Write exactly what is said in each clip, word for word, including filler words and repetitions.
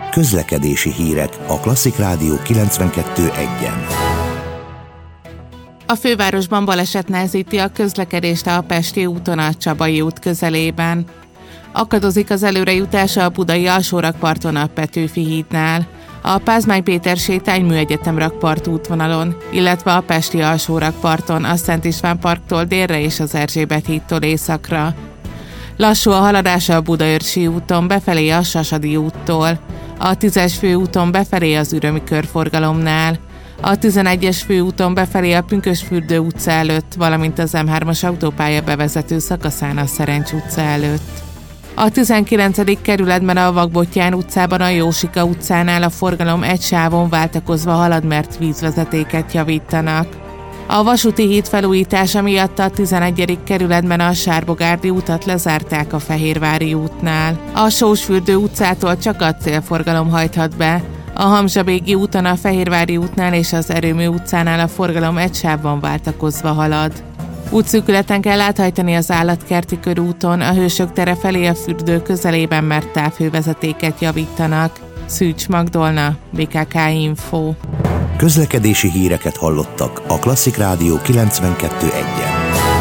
Közlekedési hírek a Klasszik Rádió kilencvenkettő egyen. A fővárosban baleset nehezíti a közlekedést a Pesti úton a Csabai út közelében. Akadozik az előrejutása a budai alsórakparton a Petőfi hídnál, a Pázmány Péter sétány Műegyetem rakpart útvonalon, illetve a Pesti alsórakparton a Szent István parktól délre és az Erzsébet hídtól északra. Lassú a haladása a Budaörsi úton befelé a Sasadi úttól, a tízes főúton befelé az Ürömi körforgalomnál, a tizenegyes főúton befelé a Pünkösdfürdő utca előtt, valamint az em hármas autópálya bevezető szakaszán a Szerencs utca előtt. A tizenkilencedik kerületben a Vakbottyán utcában a Jósika utcánál a forgalom egy sávon váltakozva halad, mert vízvezetéket javítanak. A vasúti híd felújítása miatt a tizenegyedik kerületben a Sárbogárdi utat lezárták a Fehérvári útnál. A Sósfürdő utcától csak a célforgalom hajthat be. A Hamzsabégi úton a Fehérvári útnál és az Erőmű utcánál a forgalom egy sávban váltakozva halad. Útszűkületen kell áthajtani az Állatkerti körúton, a Hősök tere felé a fürdő közelében, mert távhővezetéket javítanak. Szűcs Magdolna, bé ká ká Info. Közlekedési híreket hallottak a Klasszik Rádió kilencvenkettő egyen.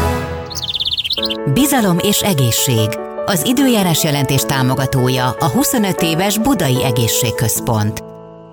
Bizalom és egészség. Az időjárás jelentés támogatója a huszonöt éves Budai Egészségközpont.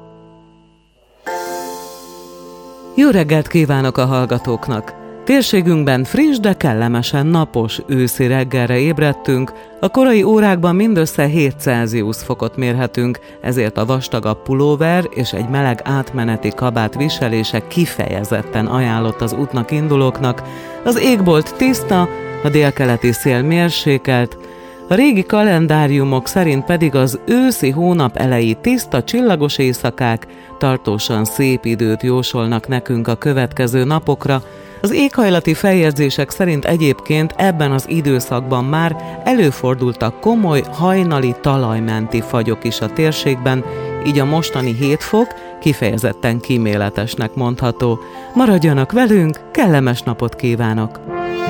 Jó reggelt kívánok a hallgatóknak! Térségünkben friss, de kellemesen napos őszi reggelre ébredtünk, a korai órákban mindössze hét Celsius fokot mérhetünk, ezért a vastagabb pulóver és egy meleg átmeneti kabát viselése kifejezetten ajánlott az útnak indulóknak. Az égbolt tiszta, a délkeleti szél mérsékelt, a régi kalendáriumok szerint pedig az őszi hónap eleji tiszta, csillagos éjszakák tartósan szép időt jósolnak nekünk a következő napokra. Az éghajlati feljegyzések szerint egyébként ebben az időszakban már előfordultak komoly hajnali talajmenti fagyok is a térségben, így a mostani hét fok kifejezetten kíméletesnek mondható. Maradjanak velünk, kellemes napot kívánok!